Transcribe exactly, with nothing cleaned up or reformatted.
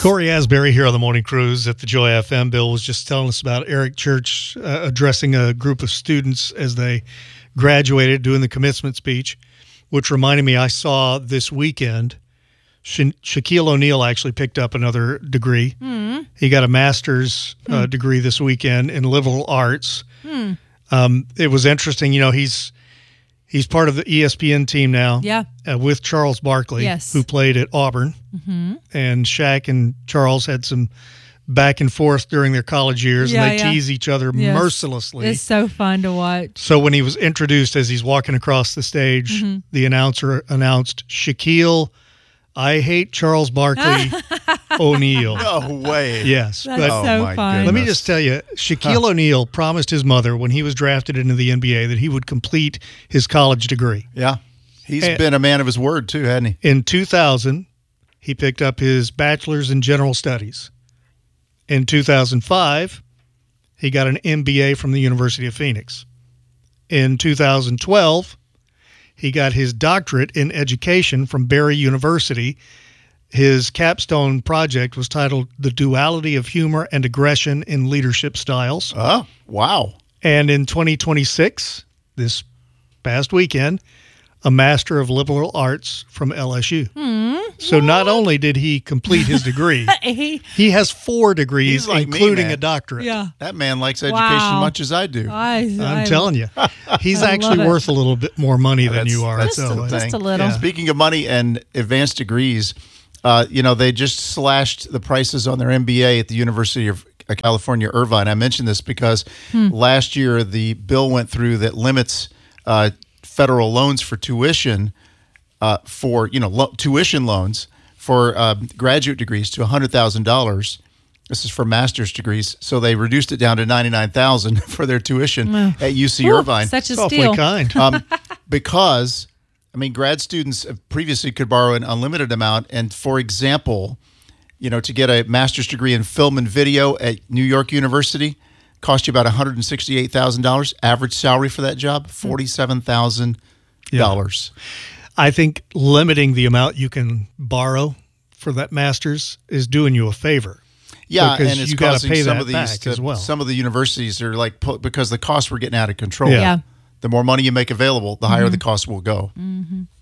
Corey Asbury here on the Morning Cruise at the Joy F M. Bill was just telling us about Eric Church uh, addressing a group of students as they graduated, doing the commencement speech, which reminded me I saw this weekend Sha- Shaquille O'Neal actually picked up another degree. Mm. He got a master's mm. uh, degree this weekend in liberal arts. Mm. Um, it was interesting. You know, he's he's part of the E S P N team now. Yeah. Uh, with Charles Barkley, yes. who played at Auburn. Mm-hmm. And Shaq and Charles had some back and forth during their college years, yeah, and they yeah. tease each other yes. mercilessly. It's so fun to watch. So when he was introduced as he's walking across the stage, mm-hmm. the announcer announced, Shaquille, I hate Charles Barkley O'Neal. No way. Yes. That's but so fun. Goodness. Let me just tell you, Shaquille huh. O'Neal promised his mother when he was drafted into the N B A that he would complete his college degree. Yeah. He's and been a man of his word, too, hasn't he? In two thousand, he picked up his bachelor's in general studies. In two thousand five, he got an M B A from the University of Phoenix. In two thousand twelve, he got his doctorate in education from Barry University. His capstone project was titled The Duality of Humor and Aggression in Leadership Styles. Oh, wow. And in twenty twenty-six, this past weekend, a Master of Liberal Arts from L S U. Mm, so what? Not only did he complete his degree, he, he has four degrees, like including me, a doctorate. Yeah. That man likes education wow. as much as I do. I, I'm I, telling you. He's I actually worth a little bit more money than that's, you are. That's just, the a, thing. just a little. Yeah. Speaking of money and advanced degrees, uh, you know, they just slashed the prices on their M B A at the University of California, Irvine. I mentioned this because hmm. last year the bill went through that limits uh, federal loans for tuition Uh, for, you know, lo- tuition loans for uh, graduate degrees to one hundred thousand dollars. This is for master's degrees. So they reduced it down to ninety-nine thousand dollars for their tuition oh. at U C Ooh, Irvine. Such a it's steal. awfully kind. um, because, I mean, grad students previously could borrow an unlimited amount. And for example, you know, to get a master's degree in film and video at New York University cost you about one hundred sixty-eight thousand dollars. Average salary for that job, forty-seven thousand dollars. Yeah. I think limiting the amount you can borrow for that master's is doing you a favor. Yeah, because and it's you got to causing pay some that of these back to, as well. Some of the universities are like, because the costs were getting out of control. Yeah. yeah. The more money you make available, the higher mm-hmm. the cost will go. Mm-hmm.